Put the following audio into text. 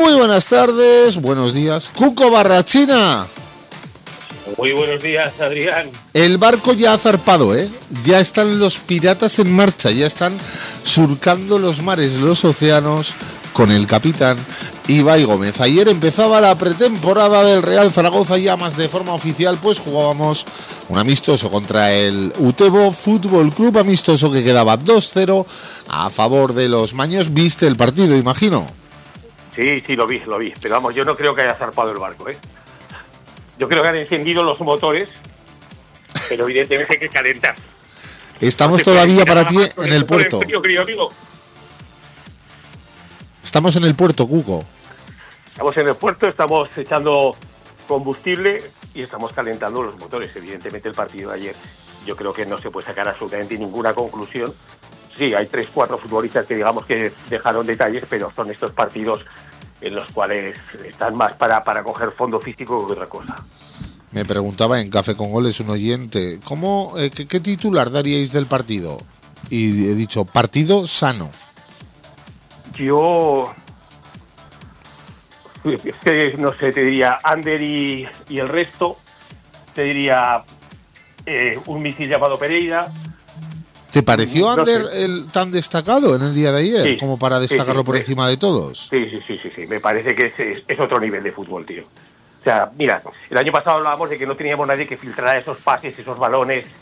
Muy buenas tardes, buenos días. Cuco Barrachina. Muy buenos días, Adrián. El barco ya ha zarpado, ¿eh? Ya están los piratas en marcha, ya están surcando los mares, los océanos, con el capitán Ibai Gómez. Ayer empezaba la pretemporada del Real Zaragoza, ya más de forma oficial, pues jugábamos un amistoso contra el Utebo Fútbol Club, amistoso que quedaba 2-0 a favor de los maños. ¿Viste el partido, imagino? Sí, lo vi. Pero vamos, yo no creo que haya zarpado el barco, ¿eh? Yo creo que han encendido los motores, pero evidentemente hay que calentar. Estamos todavía para ti en el puerto. Estamos en el puerto, Cuco. Estamos en el puerto, estamos echando combustible y estamos calentando los motores. Evidentemente el partido de ayer yo creo que no se puede sacar absolutamente ninguna conclusión. Sí, hay 3-4 futbolistas que digamos que dejaron detalles, pero son estos partidos en los cuales están más para coger fondo físico que otra cosa. Me preguntaba en Café con Goles un oyente, ¿qué titular daríais del partido? Y he dicho, partido sano. Yo no sé, te diría Ander y el resto, te diría un misil llamado Pereira. ¿Te pareció Ander tan destacado en el día de ayer, sí, como para destacarlo por encima de todos? Sí, me parece que es otro nivel de fútbol, tío. O sea, mira, el año pasado hablábamos de que no teníamos nadie que filtrara esos pases, esos balones,